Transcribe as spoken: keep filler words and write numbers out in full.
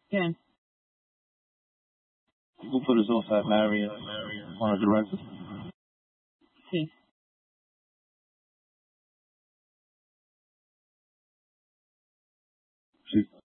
כן. Tipo filosofar Mary, one of the roses. Sì. Sì.